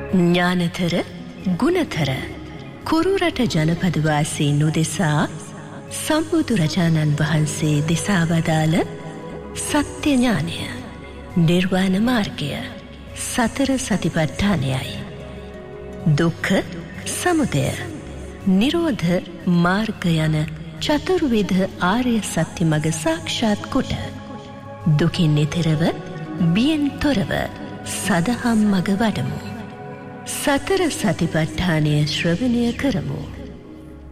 ඥානතර ගුණතර කුරුරට ජනපදවාසී නුදෙසා සම්බුදුරජාණන් වහන්සේ දෙසා වදාළ සත්‍ය ඥානය නිර්වාණ මාර්ගය සතර සතිපට්ඨානයයි. දුක්ඛ සමුදය නිරෝධ මාර්ග යන චතුර්විධ ආර්ය සත්‍ය මඟ සාක්ෂාත් කොට දුකින් නිතරව බියෙන් තොරව සදහම් මඟ වඩමු. සතර සතිපට්ඨානය ශ්‍රවණය කරමු.